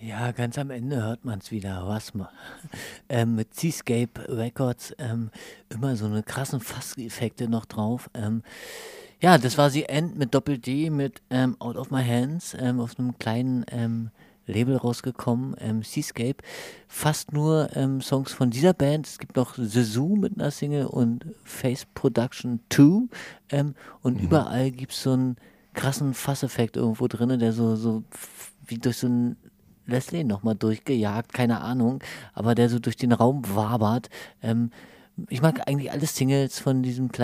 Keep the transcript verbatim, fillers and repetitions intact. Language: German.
Ja, ganz am Ende hört man's wieder, was ma ähm, mit Seascape Records, ähm, immer so 'ne krassen Fass-Effekte noch drauf. Ähm, ja, das war The End mit Doppel-D mit, ähm, „Out of my hands“, ähm, auf 'nem kleinen, ähm, Label rausgekommen, ähm, Seascape. Fast nur, ähm, Songs von dieser Band. Es gibt noch Zezoo mit 'ner Single und Face Production two, ähm, und Mhm. überall gibt's so 'n krassen Fass-Effekt irgendwo drinnen, der so so f wie durch so 'n Leslie noch mal durchgejagt, keine Ahnung, aber der so durch den Raum wabert. Ähm, ich mag eigentlich alle Singles von diesem klei